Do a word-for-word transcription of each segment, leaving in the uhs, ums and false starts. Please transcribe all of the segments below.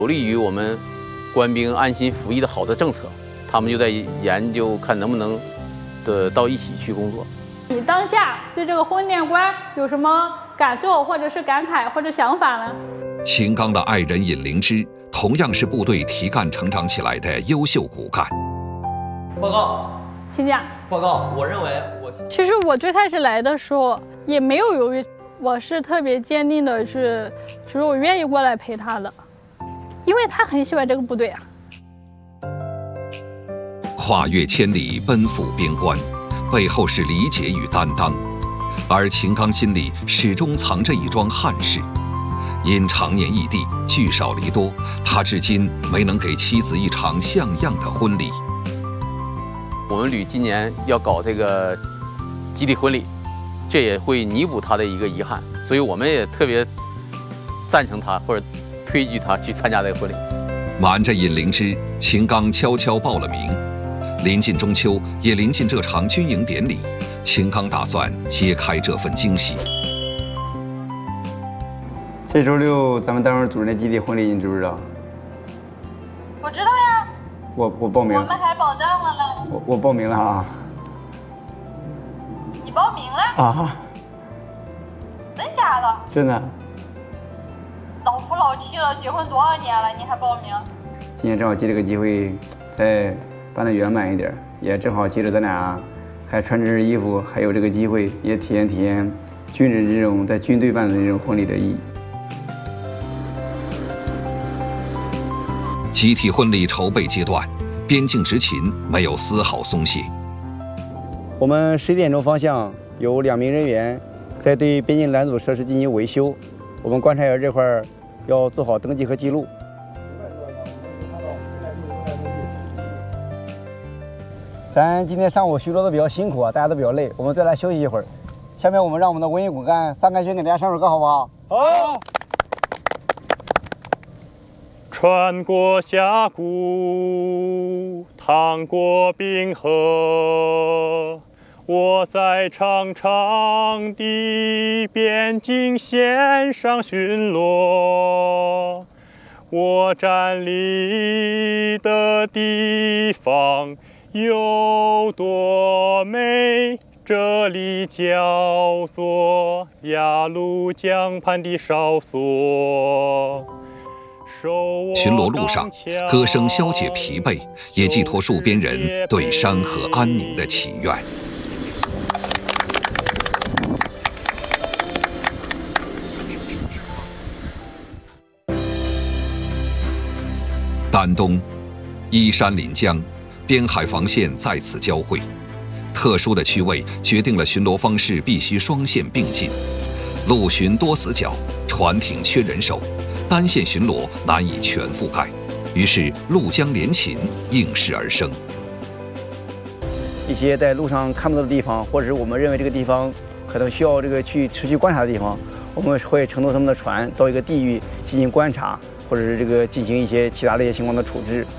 有利于我们官兵安心服役的好的政策。他们就在研究看能不能的到一起去工作。 你当下对这个婚恋观有什么感受，或者是感慨，或者想法呢？ 秦刚的爱人尹灵芝同样是部队提干成长起来的优秀骨干。 报告， 请讲。 报告，我认为我其实我最开始来的时候也没有犹豫，我是特别坚定的是，就是我愿意过来陪他的，因为他很喜欢这个部队啊。 跨越千里奔赴边关，背后是理解与担当，而秦刚心里始终藏着一桩憾事。因常年异地，聚少离多，他至今没能给妻子一场像样的婚礼。 我们旅今年要搞这个集体婚礼，这也会弥补他的一个遗憾，所以我们也特别赞成他或者推举他去参加这个婚礼。 瞒着尹灵芝，秦刚悄悄报了名。临近中秋，也临近这场军营典礼，秦刚打算揭开这份惊喜。 这周六咱们单位组织的集体婚礼，你知不知道？ 我知道呀。 我我报名。 我们还保障了呢。 我我报名了啊。 你报名了？ 啊。 真假的？ 真的。 老夫老妻了，结婚多少年了，你还报名？ 今天正好借这个机会，再办得圆满一点，也正好借着咱俩还穿这身衣服，还有这个机会，也体验体验军人这种在军队办的这种婚礼的意义。 集体婚礼筹备阶段，边境执勤没有丝毫松懈。 我们十一点钟方向有两名人员在对边境拦阻设施进行维修，我们观察员这块儿要做好登记和记录。咱今天上午巡逻的比较辛苦啊，大家都比较累，我们再来休息一会儿。下面我们让我们的文艺骨干范开军给大家唱首歌，好不好？ 好。穿过峡谷，趟过冰河，我在长长的边境线上巡逻。我站立的地方有多美？这里叫做鸭绿江畔的哨所。 巡逻路上，歌声消解疲惫，也寄托戍边人对山河安宁的祈愿。丹东，依山临江，边海防线在此交汇。特殊的区位决定了巡逻方式必须双线并进，陆巡多死角，船艇缺人手。单线巡逻难以全覆盖，于是陆江联勤应势而生。 一些在路上看不到的地方，或者是我们认为这个地方可能需要这个去持续观察的地方，我们会乘坐他们的船到一个地域进行观察，或者是这个进行一些其他的一些情况的处置。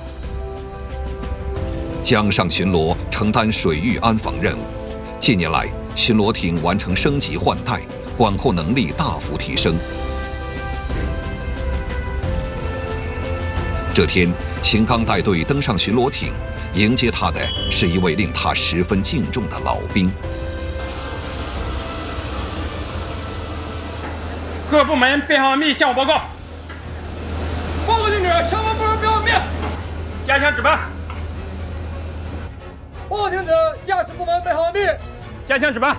江上巡逻承担水域安防任务，近年来巡逻艇完成升级换代，管控能力大幅提升。这天，秦刚带队登上巡逻艇，迎接他的是一位令他十分敬重的老兵。 各部门备好密，向我报告。报告听旨，前方部门备好密，加强值班。报告听旨，驾驶部门备好密，加强值班。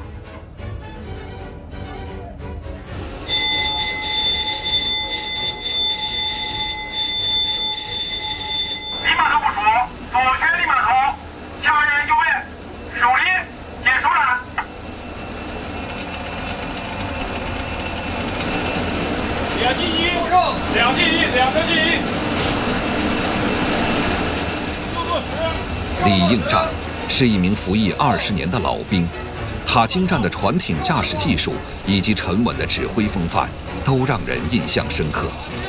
两进一，两车进一。六座十。 李应战是一名服役二十年的老兵，他精湛的船艇驾驶技术以及沉稳的指挥风范，都让人印象深刻。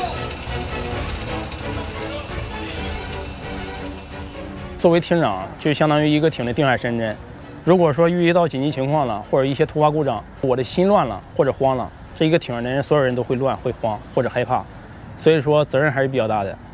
作为艇长，就相当于一个艇的定海神针。如果说遇到紧急情况了，或者一些突发故障，我的心乱了或者慌了，这一个艇上的人所有人都会乱、会慌或者害怕。 所以说责任还是比较大的。